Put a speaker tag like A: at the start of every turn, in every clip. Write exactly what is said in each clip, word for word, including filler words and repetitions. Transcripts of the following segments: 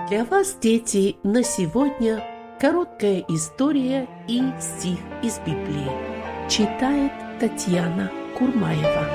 A: Для вас, дети, на сегодня короткая история и стих из Библии. Читает Татьяна Курмаева.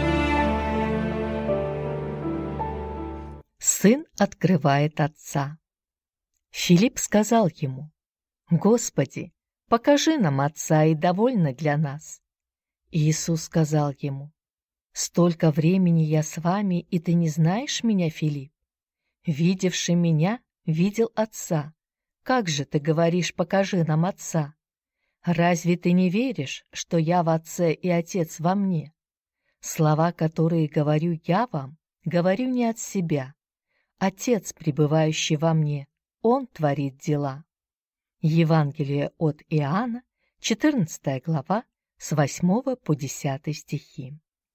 B: Сын открывает отца. Филипп сказал ему: «Господи, покажи нам отца, и довольно для нас». Иисус сказал ему: «Столько времени я с вами, и ты не знаешь меня, Филипп? Видевший меня, видел отца. Как же ты говоришь: покажи нам отца? Разве ты не веришь, что я в отце и отец во мне? Слова, которые говорю я вам, говорю не от себя. Отец, пребывающий во мне, он творит дела». Евангелие от Иоанна, четырнадцатая глава, с восьмого по десятый стихи.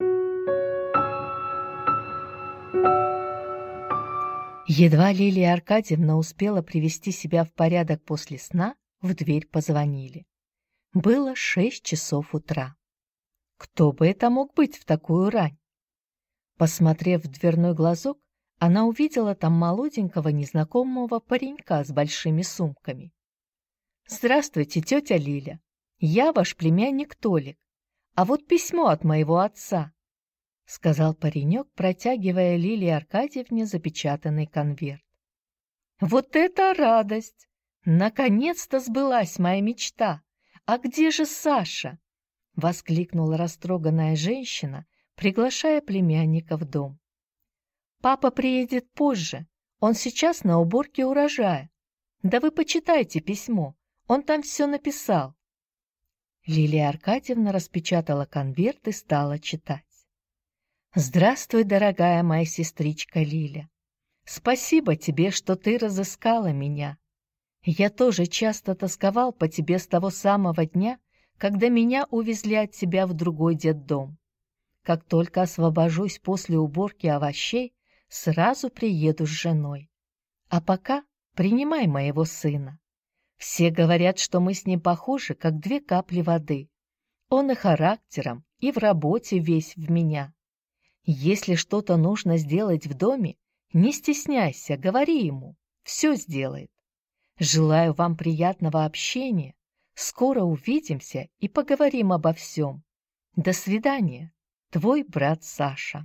B: Едва Лилия Аркадьевна успела привести себя в порядок после сна, в дверь позвонили. Было шесть часов утра. Кто бы это мог быть в такую рань? Посмотрев в дверной глазок, она увидела там молоденького незнакомого паренька с большими сумками. «Здравствуйте, тетя Лиля. Я ваш племянник Толик. А вот письмо от моего отца», — сказал паренек, протягивая Лилии Аркадьевне запечатанный конверт. «Вот это радость! Наконец-то сбылась моя мечта! А где же Саша?» — воскликнула растроганная женщина, приглашая племянника в дом. «Папа приедет позже. Он сейчас на уборке урожая. Да вы почитайте письмо. Он там все написал». Лилия Аркадьевна распечатала конверт и стала читать. «Здравствуй, дорогая моя сестричка Лиля. Спасибо тебе, что ты разыскала меня. Я тоже часто тосковал по тебе с того самого дня, когда меня увезли от тебя в другой детдом. Как только освобожусь после уборки овощей, сразу приеду с женой. А пока принимай моего сына. Все говорят, что мы с ним похожи, как две капли воды. Он и характером, и в работе весь в меня. Если что-то нужно сделать в доме, не стесняйся, говори ему, все сделает. Желаю вам приятного общения. Скоро увидимся и поговорим обо всем. До свидания, твой брат Саша».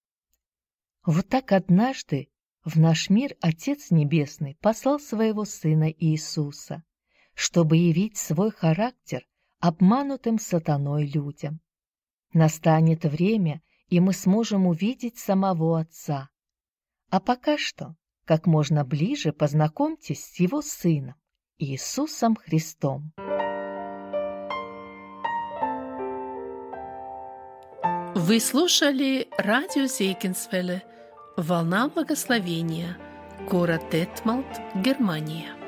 B: Вот так однажды в наш мир Отец Небесный послал своего Сына Иисуса, чтобы явить свой характер обманутым сатаной людям. Настанет время, и мы сможем увидеть самого Отца. А пока что, как можно ближе познакомьтесь с Его Сыном, Иисусом Христом.
A: Вы слушали радио Зейгенсвелле «Волна благословения», город Детмалт, Германия.